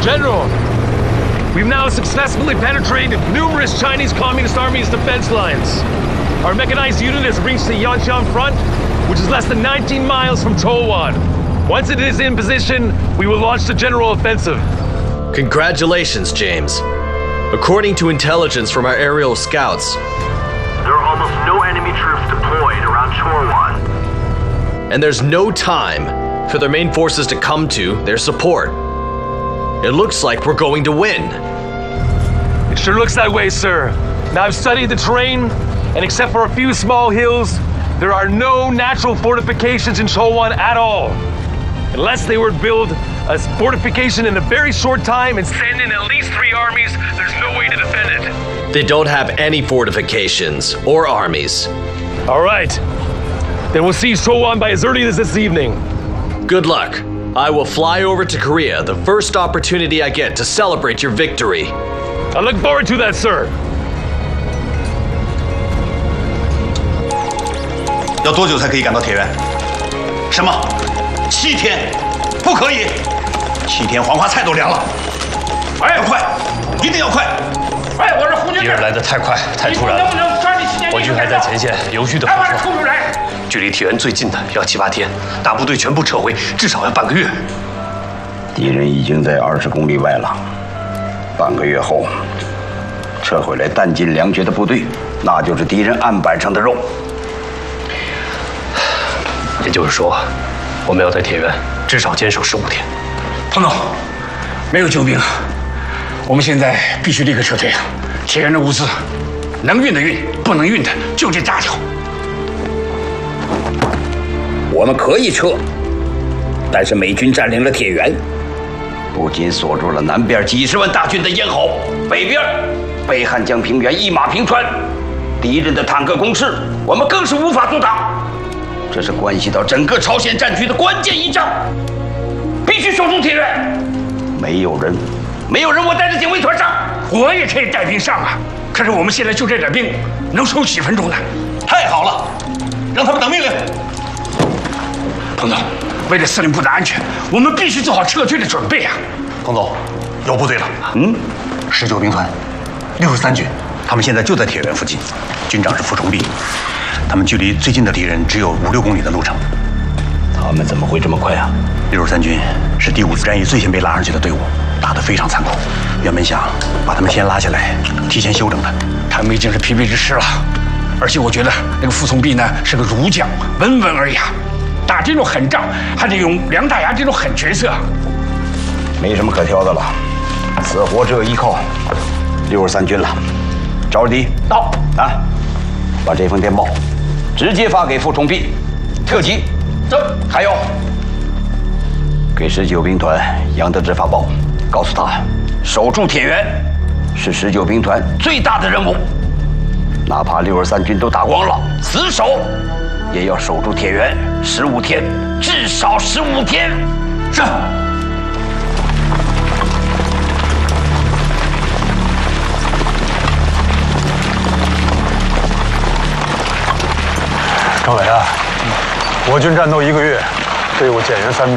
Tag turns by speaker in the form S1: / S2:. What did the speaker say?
S1: General, we've now successfully penetrated numerous Chinese Communist Army's defense lines. Our mechanized unit has reached the Yanqiang front, which is less than 19 miles from Chouwan. Once it is in position, we will launch the general offensive.
S2: Congratulations, James. According to intelligence from our aerial scouts,
S3: there are almost no enemy troops deployed around Chouwan.
S2: And there's no time for their main forces to come to their support. It looks like we're going to win.
S1: It sure looks that way, sir. Now I've studied the terrain, and except for a few small hills, there are no natural fortifications in Chouwan at all. Unless they would build a fortification in a very short time and send in at least 3 armies, there's no way to defend it.
S2: They don't have any fortifications or armies.
S1: All right. Then we'll seize Chouwan by as early as this evening.
S2: Good luck. I will fly over to Korea the first opportunity I get to celebrate your victory.
S1: I look forward to that, sir.
S4: 要多久才可以赶到铁原？什么？7天？不可以！7天黄花菜都凉了。要快，一定要快！
S5: 我是胡军。敌人来得太快，太突然了。我军还在前线有序的防守。距离铁原最近的要7、8天，大部队全部撤回，至少要半个月。
S6: 敌人已经在20公里外了，半个月后撤回来弹尽粮绝的部队，那就是敌人案板上的肉。
S5: 也就是说，我们要在铁原至少坚守15天。
S7: 彭总，没有救兵，我们现在必须立刻撤退啊！铁原的物资，能运的运，不能运的就地炸掉。
S6: 我们可以撤，但是美军占领了铁原，不仅锁住了南边几10万大军的咽喉，北边北汉江平原一马平川，敌人的坦克攻势，我们更是无法阻挡。 这是关系到整个朝鲜战局的关键一仗，必须守住铁原。没有人，我带着警卫团上，
S7: 我也可以带兵上啊。可是我们现在就这点兵，能守几分钟呢？
S4: 太好了，让他们等命令。
S7: 彭总，为了司令部的安全，我们必须做好撤退的准备啊。
S4: 彭总，有部队了。19兵团，63军，他们现在就在铁原附近，军长是傅崇弼。 他们距离最近的敌人只有5、6公里的路程。
S6: 他们怎么会这么快啊
S4: ？63军是第5次战役最先被拉上去的队伍，打得非常残酷。原本想把他们先拉下来，提前休整的，
S7: 他们已经是疲惫之师了。而且我觉得那个傅从弼呢是个儒将，温文尔雅，打这种狠仗还得用梁大牙这种狠角色。
S6: 没什么可挑的了，死活只有依靠63军了。赵日迪到啊，把这封电报。 直接发给傅崇弼，特急。走，还有，给19兵团杨德志发报，告诉他，守住铁原是19兵团最大的任务。哪怕63军都打光了，死守也要守住铁原15天，至少15天。是。
S8: 政委啊，我军战斗1个月，队伍减员3名。